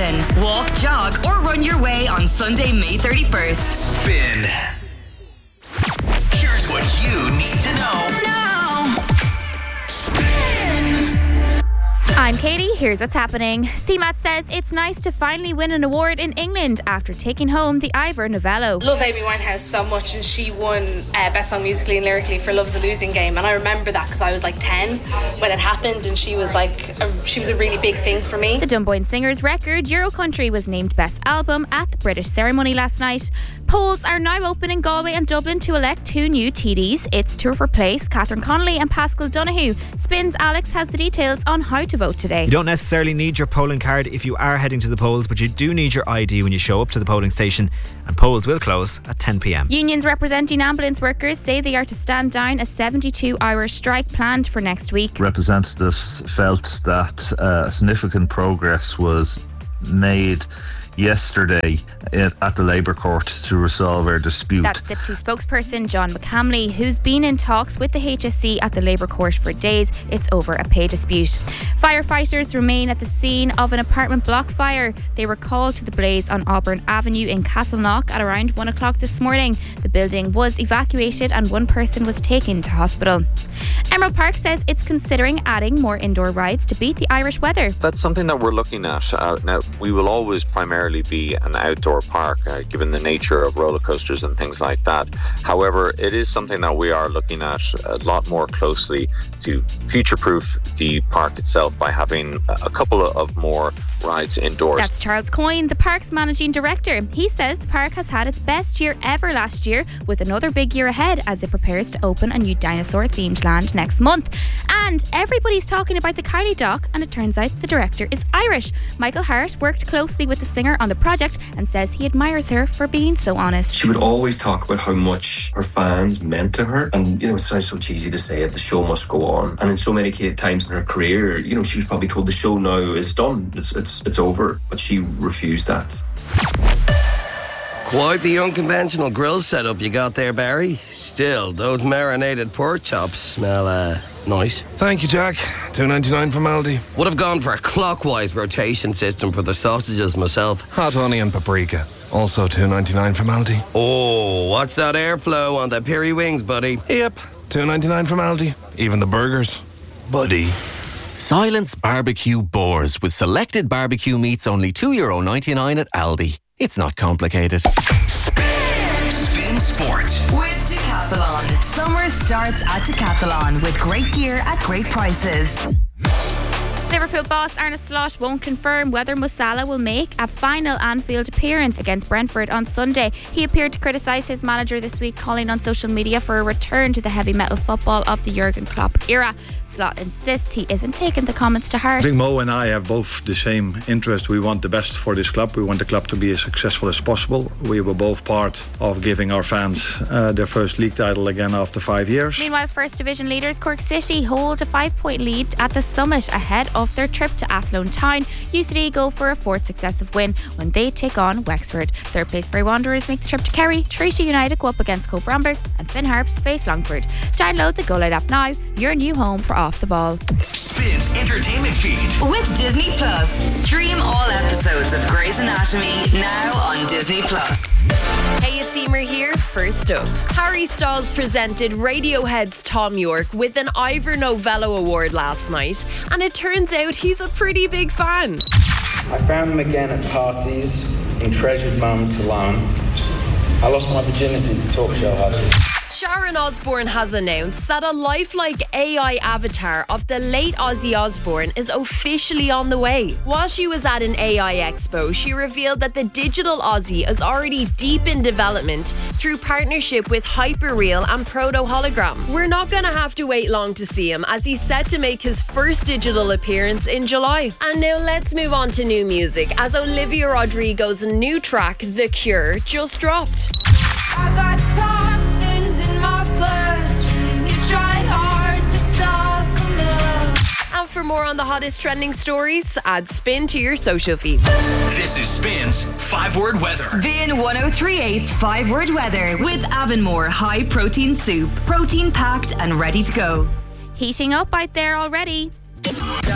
marathon, walk, jog, or run your way on Sunday, May 31st. Spin. Here's what you need to know. I'm Katie, here's what's happening. CMAT says it's nice to finally win an award in England after taking home the Ivor Novello. Love Amy Winehouse so much, and she won Best Song Musically and Lyrically for Love's a Losing Game, and I remember that because I was like 10 when it happened, and she was a really big thing for me. The Dunboyne Singers record Euro Country was named Best Album at the British ceremony last night. Polls are now open in Galway and Dublin to elect 2 new TDs. It's to replace Catherine Connolly and Pascal Donoghue. Spins Alex has the details on how to vote today. You don't necessarily need your polling card if you are heading to the polls, but you do need your ID when you show up to the polling station, and polls will close at 10 p.m. Unions representing ambulance workers say they are to stand down a 72-hour strike planned for next week. Representatives felt that significant progress was made yesterday at the Labour Court to resolve our dispute. That's SIP2 spokesperson John McCamley, who's been in talks with the HSE at the Labour Court for days. It's over a pay dispute. Firefighters remain at the scene of an apartment block fire. They were called to the blaze on Auburn Avenue in Castleknock at around 1 o'clock this morning. The building was evacuated and 1 person was taken to hospital. Emerald Park says it's considering adding more indoor rides to beat the Irish weather. That's something that we're looking at. Now, we will always primarily be an outdoor park, given the nature of roller coasters and things like that. However, it is something that we are looking at a lot more closely to future-proof the park itself by having a couple of more rides indoors. That's Charles Coyne, the park's managing director. He says the park has had its best year ever last year, with another big year ahead as it prepares to open a new dinosaur-themed land next month. And everybody's talking about the Kylie doc, and it turns out the director is Irish. Michael Hart worked closely with the singer on the project and says he admires her for being so honest. She would always talk about how much her fans meant to her, and it sounds so cheesy to say it, the show must go on. And in so many times in her career, she was probably told the show now is done, it's over, but she refused that. Quite the unconventional grill setup you got there, Barry. Still, those marinated pork chops smell nice. Thank you, Jack. $2.99 from Aldi. Would have gone for a clockwise rotation system for the sausages myself. Hot honey and paprika. Also $2.99 from Aldi. Oh, watch that airflow on the peri wings, buddy. Yep, $2.99 from Aldi. Even the burgers. Buddy. Silence Barbecue Boars with selected barbecue meats only €2.99 at Aldi. It's not complicated. Spin Sport with Decathlon. Summer starts at Decathlon with great gear at great prices. Liverpool boss Arne Slot won't confirm whether Mo Salah will make a final Anfield appearance against Brentford on Sunday. He appeared to criticise his manager this week, calling on social media for a return to the heavy metal football of the Jurgen Klopp era. Slot insists he isn't taking the comments to heart. I think Mo and I have both the same interest. We want the best for this club. We want the club to be as successful as possible. We were both part of giving our fans their first league title again after 5 years. Meanwhile, First Division leaders Cork City hold a 5-point lead at the Summit ahead of their trip to Athlone Town. UCD go for a 4th successive win when they take on Wexford. Third place Bray Wanderers make the trip to Kerry. Treaty United go up against Cove Ramblers, and Finn Harps face Longford. Download the Go Light app now, your new home for Off the Ball. Spins entertainment feed with Disney Plus. Stream all episodes of Grey's Anatomy now on Disney Plus. Hey, it's Emer here. First up, Harry Styles presented Radiohead's Thom Yorke with an Ivor Novello Award last night, and it turns out he's a pretty big fan. I found them again at parties, in treasured moments alone. I lost my virginity to talk show hosts. Sharon Osbourne has announced that a lifelike AI avatar of the late Ozzy Osbourne is officially on the way. While she was at an AI expo, she revealed that the digital Ozzy is already deep in development through partnership with Hyperreal and Proto Hologram. We're not going to have to wait long to see him, as he's set to make his first digital appearance in July. And now let's move on to new music, as Olivia Rodrigo's new track, The Cure, just dropped. I got toxins in my bloodstream. You tried hard to suck them up. And for more on the hottest trending stories, add Spin to your social feed. This is Spin's 5-word weather. Spin 1038's 5-word weather with Avonmore High Protein Soup. Protein packed and ready to go. Heating up out there already.